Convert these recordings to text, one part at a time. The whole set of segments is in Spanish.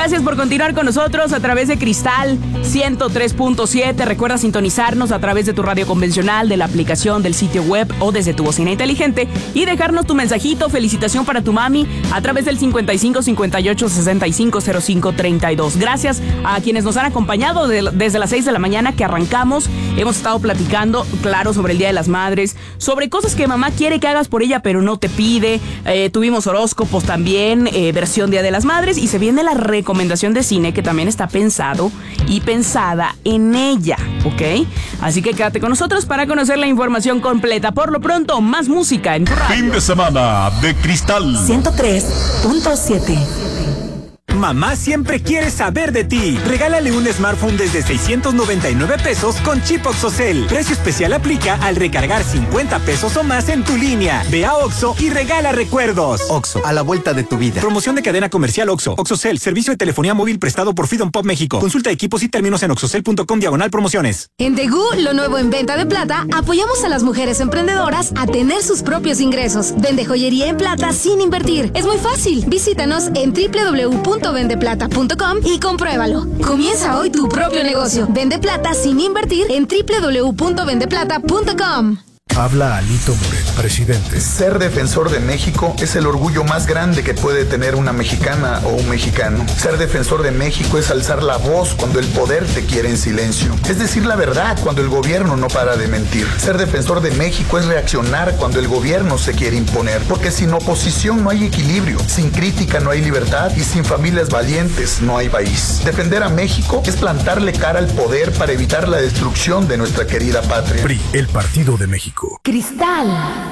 Gracias por continuar con nosotros a través de Cristal 103.7. Recuerda sintonizarnos a través de tu radio convencional, de la aplicación, del sitio web o desde tu bocina inteligente y dejarnos tu mensajito, felicitación para tu mami a través del 55 58 65 05 32. Gracias a quienes nos han acompañado desde las 6 de la mañana que arrancamos. Hemos estado platicando, claro, sobre el Día de las Madres, sobre cosas que mamá quiere que hagas por ella pero no te pide. Tuvimos horóscopos también, versión Día de las Madres, y se viene la recomendación de cine que también está pensado y pensada en ella, ¿ok? Así que quédate con nosotros para conocer la información completa. Por lo pronto, más música en tu radio. Fin de semana de Cristal 103.7. Mamá siempre quiere saber de ti. Regálale un smartphone desde 699 pesos con chip OXXOCEL. Precio especial aplica al recargar 50 pesos o más en tu línea. Ve a Oxxo y regala recuerdos. Oxxo, a la vuelta de tu vida. Promoción de cadena comercial Oxxo. OXXOCEL, servicio de telefonía móvil prestado por Freedom Pop México. Consulta equipos y términos en oxxocel.com/promociones. En Tegu, lo nuevo en venta de plata, apoyamos a las mujeres emprendedoras a tener sus propios ingresos. Vende joyería en plata sin invertir. Es muy fácil. Visítanos en www.vendeplata.com y compruébalo. Comienza hoy tu propio negocio. Vende plata sin invertir en www.vendeplata.com. Habla Alito Moreno, presidente. Ser defensor de México es el orgullo más grande que puede tener una mexicana o un mexicano. Ser defensor de México es alzar la voz cuando el poder te quiere en silencio. Es decir la verdad cuando el gobierno no para de mentir. Ser defensor de México es reaccionar cuando el gobierno se quiere imponer. Porque sin oposición no hay equilibrio, sin crítica no hay libertad y sin familias valientes no hay país. Defender a México es plantarle cara al poder para evitar la destrucción de nuestra querida patria. PRI, el Partido de México. Cristal.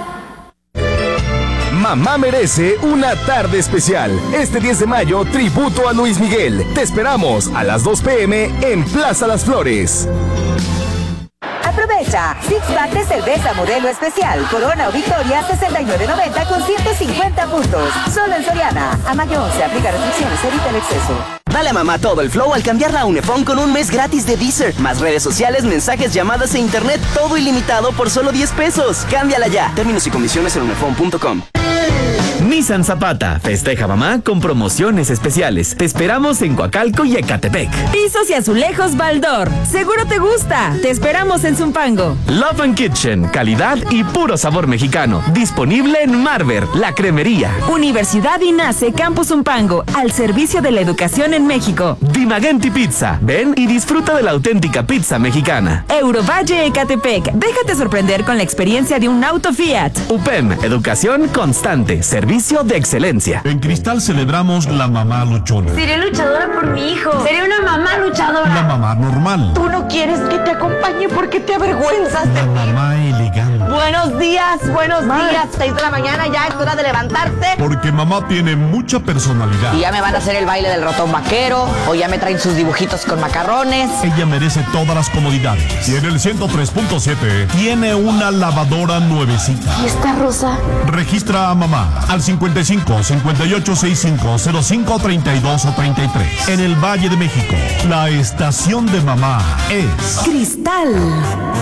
Mamá merece una tarde especial. Este 10 de mayo, tributo a Luis Miguel. Te esperamos a las 2 p.m. en Plaza Las Flores. Aprovecha Six Pack de cerveza modelo especial Corona o Victoria 69.90 con 150 puntos. Solo en Soriana. A mayo se aplica restricciones, evita el exceso. Dale a mamá todo el flow al cambiarla a Unifón con un mes gratis de Deezer. Más redes sociales, mensajes, llamadas e internet, todo ilimitado por solo 10 pesos. Cámbiala ya. Términos y condiciones en unifón.com. Nissan Zapata festeja mamá con promociones especiales. Te esperamos en Coacalco y Ecatepec. Pisos y azulejos Baldor. Seguro te gusta. Te esperamos en Zumpango. Love and Kitchen, calidad y puro sabor mexicano. Disponible en Marver, la cremería. Universidad INACE Campus Zumpango, al servicio de la educación en México. Dimagenti Pizza. Ven y disfruta de la auténtica pizza mexicana. Eurovalle Ecatepec. Déjate sorprender con la experiencia de un auto Fiat. UPEM, educación constante, servicio de excelencia. En Cristal celebramos la mamá luchona. Seré luchadora por mi hijo. Seré una mamá luchadora. La mamá normal. Tú no quieres que te acompañe porque te avergüenzas de mí. La mamá elegante. Buenos días. 6 de la mañana, ya es hora de levantarte. Porque mamá tiene mucha personalidad. Y ya me van a hacer el baile del ratón vaquero, o ya me traen sus dibujitos con macarrones. Ella merece todas las comodidades. Y en el 103.7 tiene una lavadora nuevecita. ¿Y esta rosa? Registra a mamá al 55 58 65 05 32 o 33. En el Valle de México, la estación de mamá es Cristal.